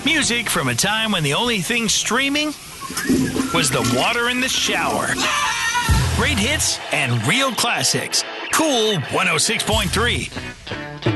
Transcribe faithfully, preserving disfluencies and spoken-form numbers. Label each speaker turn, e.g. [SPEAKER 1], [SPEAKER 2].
[SPEAKER 1] Music from a time when the only thing streaming was the water in the shower. Great hits and real classics. Cool one oh six point three.